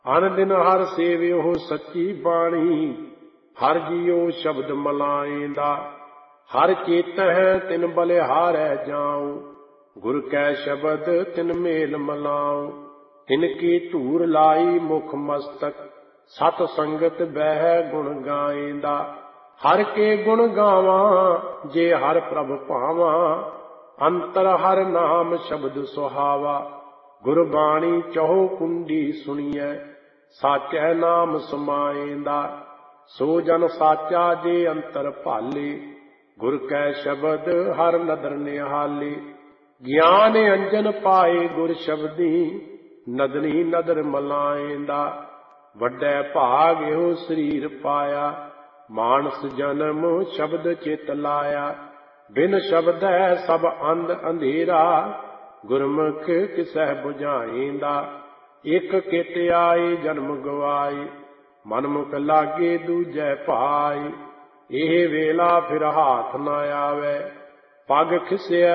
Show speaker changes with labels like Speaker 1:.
Speaker 1: ਅਨ ਦਿਨ ਹਰ ਸੇਵਿਓ ਸੱਚੀ ਬਾਣੀ, ਹਰ ਜੀਓ ਸ਼ਬਦ ਮਲਾਏਂਦਾ। ਹਰ ਚੇਤਹਿ ਤਿਨ ਬਲਿਹਾਰੈ ਜਾਉ, ਗੁਰ ਕੈ ਸ਼ਬਦ ਤਿਨ ਮੇਲ ਮਲਾਉ। ਤਿਨ ਕੀ ਧੂਰ ਲਾਈ ਮੁਖ ਮਸਤਕ, ਸਤ ਸੰਗਤ ਬਹਿ ਗੁਣ ਗਾਏਂਦਾ। ਹਰ ਕੇ ਗੁਣ ਗਾਵਾਂ ਜੇ ਹਰ ਪ੍ਰਭ ਭਾਵਾਂ, ਅੰਤਰ ਹਰ ਨਾਮ ਸ਼ਬਦ ਸੁਹਾਵਾ। ਗੁਰਬਾਣੀ ਚਹੂ ਕੁੰਡੀ ਸੁਣੀਐ, ਸਾਚੈ ਨਾਮ ਸਮਾਏਂਦਾ। ਸੋ ਜਨ ਸਾਚਾ ਜੇ ਅੰਤਰ ਭਾਲੇ, ਗੁਰ ਕੈ ਸ਼ਬਦ ਹਰ ਨਦਰ ਨਿਹਾਲੇ। ਗਿਆਨ ਅੰਜਨ ਪਾਏ ਗੁਰ ਸ਼ਬਦੀ, ਨਦਨੀ ਨਦਰ ਮਲਾਏਂਦਾ। ਵੱਡੈ ਭਾਗ ਇਹੋ ਸਰੀਰ ਪਾਇਆ, ਮਾਨਸ ਜਨਮ ਸ਼ਬਦ ਚਿਤ ਲਾਇਆ। ਬਿਨ ਸ਼ਬਦੈ ਸਭ ਅੰਧ ਅੰਧੇਰਾ, ਗੁਰਮੁਖ ਕਿਸੈ ਬੁਝਾਏਂਦਾ। ਇਕ ਕਿਤ ਆਏ ਜਨਮ ਗਵਾਏ, ਮਨਮੁਖ ਲਾਗੇ ਦੂਜੈ ਭਾਏ। ਇਹ ਵੇਲਾ ਫਿਰ ਹਾਥ ਨਾ ਆਵੈ, ਪਗ ਖਿਸਿਆ